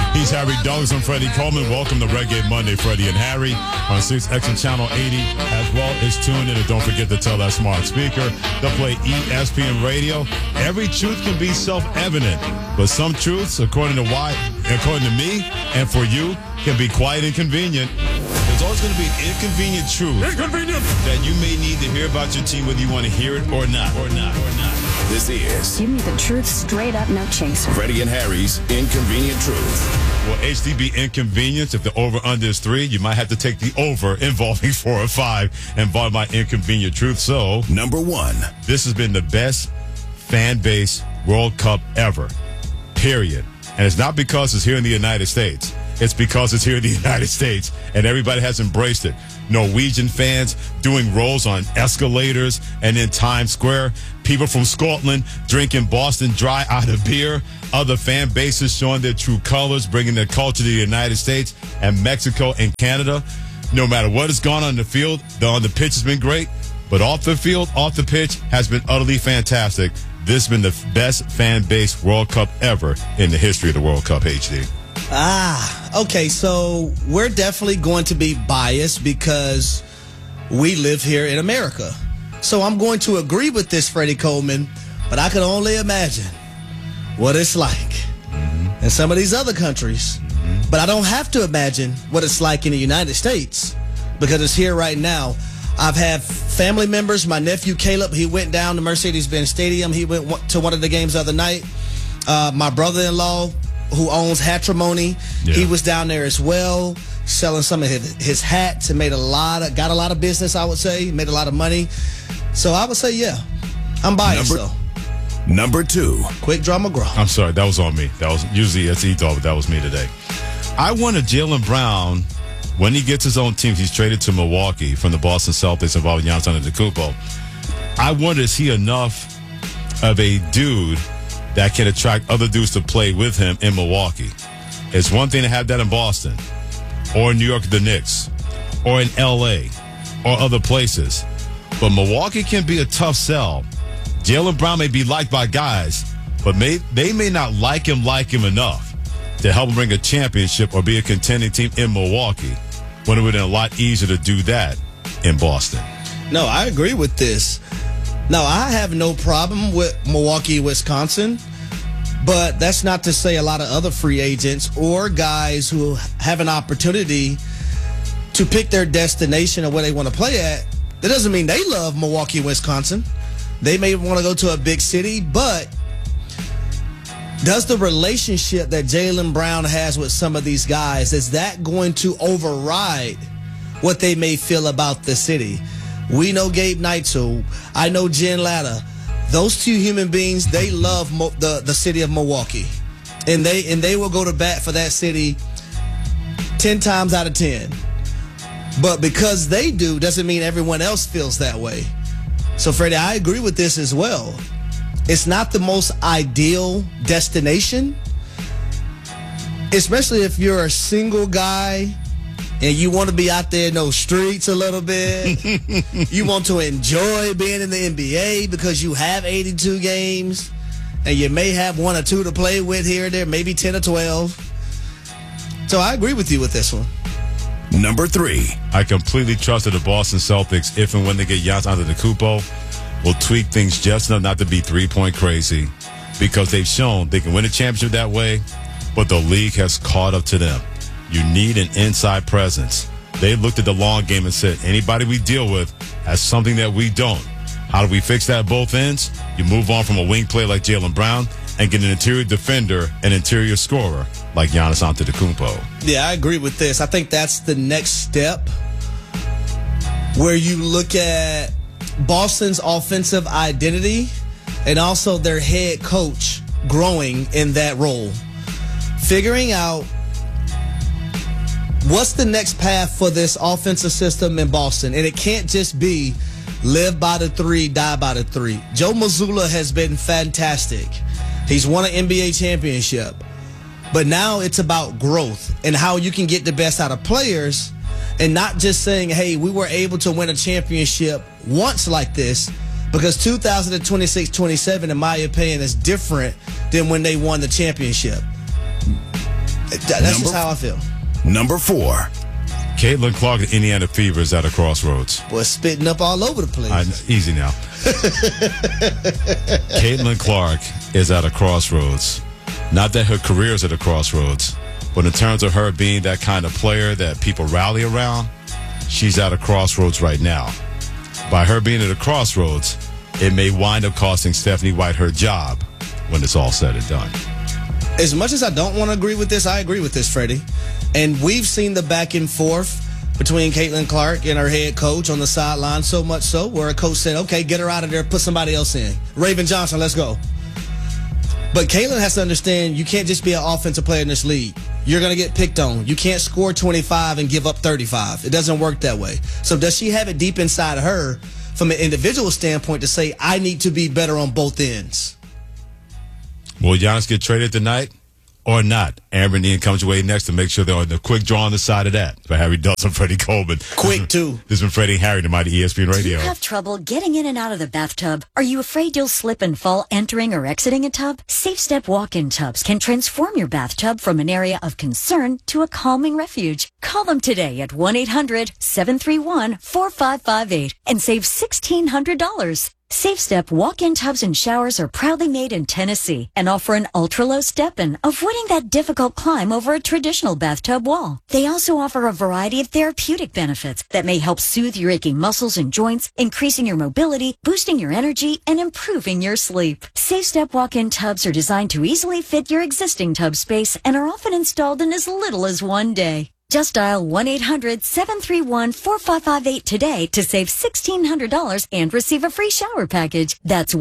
He's Harry Douglas and Freddie Coleman. Welcome to Reggae Monday, Freddie and Harry, on 6X and Channel 80, as well as tune in. And don't forget to tell that smart speaker to play ESPN Radio. Every truth can be self-evident, but some truths, according to me and for you, can be quite inconvenient. There's always going to be an inconvenient truth that you may need to hear about your team, whether you want to hear it or not. This is Give me the truth straight up, no chaser. Freddie and Harry's Inconvenient Truth. Will HD be inconvenience if the over-under is 3? You might have to take the over involving 4 or 5 involving my inconvenient truth. So, number 1. This has been the best fan base World Cup ever, period. And it's not because it's here in the United States. It's because it's here in the United States, and everybody has embraced it. Norwegian fans doing rolls on escalators and in Times Square. People from Scotland drinking Boston Dry out of beer. Other fan bases showing their true colors, bringing their culture to the United States and Mexico and Canada. No matter what has gone on the field, on the pitch has been great. But off the field, off the pitch, has been utterly fantastic. This has been the best fan base World Cup ever in the history of the World Cup, HD. Okay, so we're definitely going to be biased because we live here in America. So I'm going to agree with this, Freddie Coleman, but I can only imagine what it's like in some of these other countries. But I don't have to imagine what it's like in the United States because it's here right now. I've had family members. My nephew Caleb, he went down to Mercedes-Benz Stadium. He went to one of the games the other night. My brother-in-law, who owns Hatrimony, he was down there as well, selling some of his hats and got a lot of business, I would say, made a lot of money. So I would say, yeah, I'm biased though. Number 2. Quick Draw McGraw. I'm sorry, that was on me. That was usually it's E-Dog, but that was me today. I wanted Jaylen Brown, when he gets his own team, he's traded to Milwaukee from the Boston Celtics involving Giannis Antetokounmpo. I wonder, is he enough of a dude that can attract other dudes to play with him in Milwaukee? It's one thing to have that in Boston or New York, the Knicks, or in L.A. or other places. But Milwaukee can be a tough sell. Jaylen Brown may be liked by guys, but they may not like him enough to help him bring a championship or be a contending team in Milwaukee, when it would have been a lot easier to do that in Boston. No, I agree with this. Now, I have no problem with Milwaukee, Wisconsin, but that's not to say a lot of other free agents or guys who have an opportunity to pick their destination or where they want to play at. That doesn't mean they love Milwaukee, Wisconsin. They may want to go to a big city, but does the relationship that Jaylen Brown has with some of these guys, is that going to override what they may feel about the city? We know Gabe Neitzel. I know Jen Latta. Those two human beings, they love the city of Milwaukee. And they will go to bat for that city 10 times out of 10. But because they do, doesn't mean everyone else feels that way. So, Freddie, I agree with this as well. It's not the most ideal destination, especially if you're a single guy and you want to be out there in those streets a little bit. You want to enjoy being in the NBA because you have 82 games and you may have 1 or 2 to play with here and there, maybe 10 or 12. So I agree with you with this one. Number 3. I completely trusted the Boston Celtics if and when they get Giannis Antetokounmpo will tweak things just enough not to be three-point crazy, because they've shown they can win a championship that way, but the league has caught up to them. You need an inside presence. They looked at the long game and said, anybody we deal with has something that we don't. How do we fix that at both ends? You move on from a wing player like Jaylen Brown and get an interior defender, an interior scorer like Giannis Antetokounmpo. Yeah, I agree with this. I think that's the next step where you look at Boston's offensive identity and also their head coach growing in that role. Figuring out what's the next path for this offensive system in Boston. And it can't just be live by the 3, die by the 3. Joe Mazzulla has been fantastic. He's won an NBA championship. But now it's about growth and how you can get the best out of players and not just saying, hey, we were able to win a championship once like this, because 2026-27, in my opinion, is different than when they won the championship. That's just how I feel. Number 4. Caitlin Clark, the Indiana Fever, is at a crossroads. Boy, spitting up all over the place. Easy now. Caitlin Clark is at a crossroads. Not that her career is at a crossroads, but in terms of her being that kind of player that people rally around, she's at a crossroads right now. By her being at a crossroads, it may wind up costing Stephanie White her job when it's all said and done. As much as I don't want to agree with this, I agree with this, Freddie. And we've seen the back and forth between Caitlin Clark and her head coach on the sideline, so much so where a coach said, okay, get her out of there, put somebody else in. Raven Johnson, let's go. But Caitlin has to understand you can't just be an offensive player in this league. You're going to get picked on. You can't score 25 and give up 35. It doesn't work that way. So does she have it deep inside of her from an individual standpoint to say, I need to be better on both ends? Will Giannis get traded tonight or not? Amber Ian comes your way next to make sure they're on the quick draw on the side of that. For Harry Dawson, Freddie Coleman. Quick, too. This has been Freddie and Harry, the Mighty ESPN Radio. Do you have trouble getting in and out of the bathtub? Are you afraid you'll slip and fall entering or exiting a tub? SafeStep walk-in tubs can transform your bathtub from an area of concern to a calming refuge. Call them today at 1-800-731-4558 and save $1,600. SafeStep walk-in tubs and showers are proudly made in Tennessee and offer an ultra-low step-in, avoiding that difficult climb over a traditional bathtub wall. They also offer a variety of therapeutic benefits that may help soothe your aching muscles and joints, increasing your mobility, boosting your energy, and improving your sleep. SafeStep walk-in tubs are designed to easily fit your existing tub space and are often installed in as little as one day. Just dial 1-800-731-4558 today to save $1,600 and receive a free shower package. That's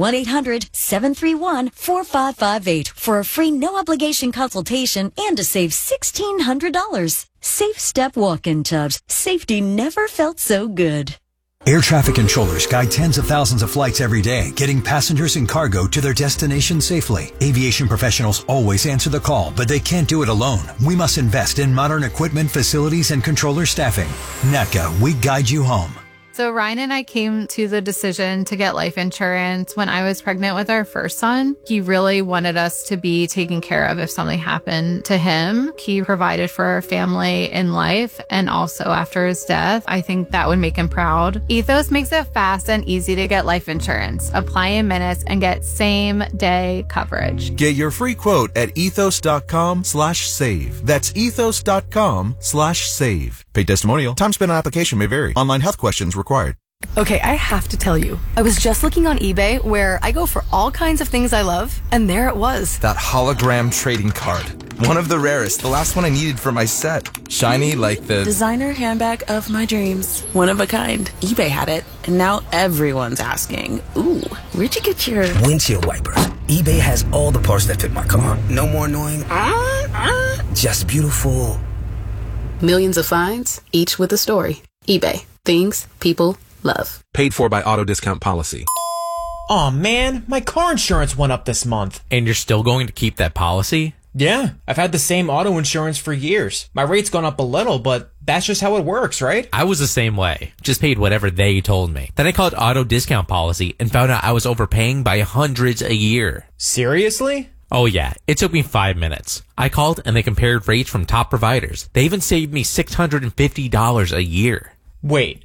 1-800-731-4558 for a free no-obligation consultation and to save $1,600. SafeStep walk-in tubs. Safety never felt so good. Air traffic controllers guide tens of thousands of flights every day, getting passengers and cargo to their destination safely. Aviation professionals always answer the call, but they can't do it alone. We must invest in modern equipment, facilities, and controller staffing. NATCA, we guide you home. So Ryan and I came to the decision to get life insurance when I was pregnant with our first son. He really wanted us to be taken care of if something happened to him. He provided for our family in life and also after his death. I think that would make him proud. Ethos makes it fast and easy to get life insurance. Apply in minutes and get same-day coverage. Get your free quote at ethos.com/save. That's ethos.com/save. Paid testimonial. Time spent on application may vary. Online health questions required. Okay, I have to tell you, I was just looking on eBay where I go for all kinds of things I love, and there it was. That hologram trading card. One of the rarest, the last one I needed for my set. Shiny like the designer handbag of my dreams. One of a kind. eBay had it, and now everyone's asking, ooh, where'd you get your windshield wipers? eBay has all the parts that fit my car. No more annoying, just beautiful. Millions of finds, each with a story. eBay. Things people love. Paid for by Auto Discount Policy. Aw, man, my car insurance went up this month. And you're still going to keep that policy? Yeah, I've had the same auto insurance for years. My rate's gone up a little, but that's just how it works, right? I was the same way. Just paid whatever they told me. Then I called Auto Discount Policy and found out I was overpaying by hundreds a year. Seriously? Oh yeah, it took me 5 minutes. I called and they compared rates from top providers. They even saved me $650 a year. Wait,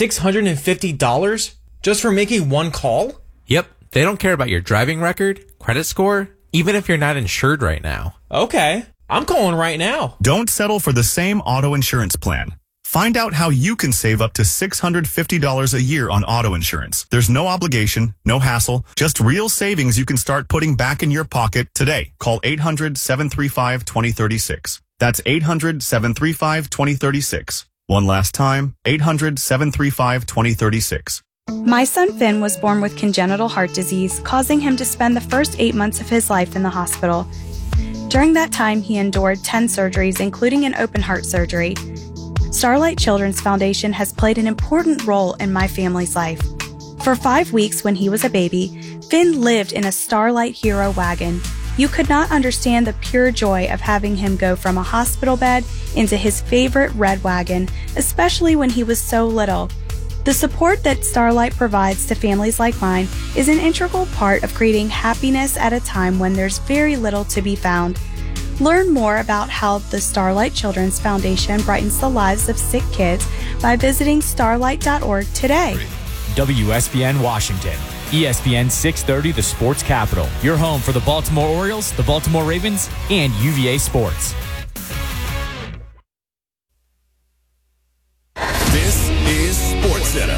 $650 just for making one call? Yep, they don't care about your driving record, credit score, even if you're not insured right now. Okay, I'm calling right now. Don't settle for the same auto insurance plan. Find out how you can save up to $650 a year on auto insurance. There's no obligation, no hassle, just real savings you can start putting back in your pocket today. Call 800-735-2036. That's 800-735-2036. One last time, 800-735-2036. My son Finn was born with congenital heart disease, causing him to spend the first 8 months of his life in the hospital. During that time, he endured 10 surgeries, including an open heart surgery. Starlight Children's Foundation has played an important role in my family's life. For 5 weeks when he was a baby, Finn lived in a Starlight Hero wagon. You could not understand the pure joy of having him go from a hospital bed into his favorite red wagon, especially when he was so little. The support that Starlight provides to families like mine is an integral part of creating happiness at a time when there's very little to be found. Learn more about how the Starlight Children's Foundation brightens the lives of sick kids by visiting starlight.org today. WSBN Washington. ESPN 630, the sports capital. Your home for the Baltimore Orioles, the Baltimore Ravens, and UVA Sports. This is SportsCenter.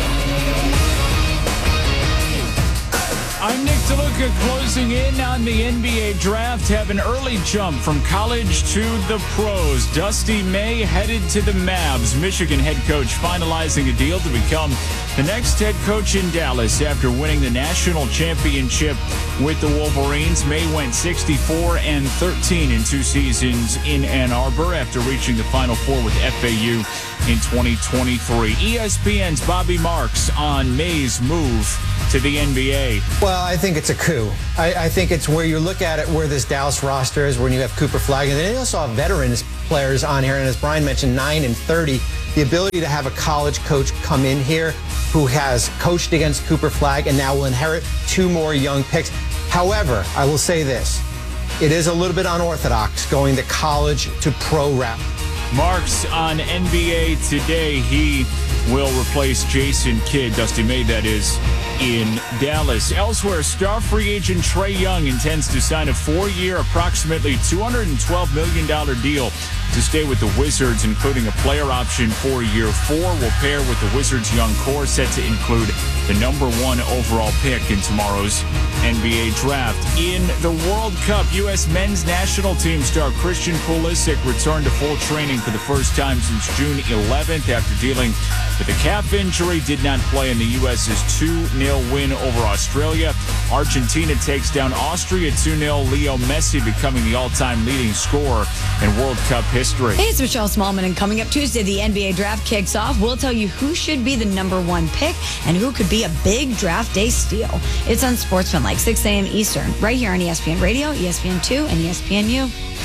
I'm Nick DeLuca, closing in on the NBA draft. Have an early jump from college to the pros. Dusty May headed to the Mavs. Michigan head coach finalizing a deal to become the next head coach in Dallas after winning the national championship with the Wolverines. May went 64-13 in 2 seasons in Ann Arbor after reaching the Final Four with FAU in 2023. ESPN's Bobby Marks on May's move to the NBA. Well, I think it's a coup. I think it's where you look at it, where this Dallas roster is, when you have Cooper Flagg, and then you also have veterans players on here, and as Brian mentioned, 9 and 30. The ability to have a college coach come in here who has coached against Cooper Flagg and now will inherit 2 more young picks. However, I will say this. It is a little bit unorthodox going the college to pro route. Marks on NBA Today. He will replace Jason Kidd, Dusty May, that is, in Dallas. Elsewhere, star free agent Trae Young intends to sign a 4-year, approximately $212 million deal to stay with the Wizards, including a player option for year 4. Will pair with the Wizards' young core, set to include the number 1 overall pick in tomorrow's NBA draft. In the World Cup, U.S. men's national team star Christian Pulisic returned to full training for the first time since June 11th after dealing with a calf injury. Did not play in the U.S.'s 2-0 win over Australia. Argentina takes down Austria 2-0. Leo Messi becoming the all-time leading scorer in World Cup history. Hey, it's Michelle Smallman, and coming up Tuesday, the NBA draft kicks off. We'll tell you who should be the number 1 pick and who could be a big draft day steal. It's on Sportsman like 6 a.m. Eastern, right here on ESPN Radio, ESPN2, and ESPNU.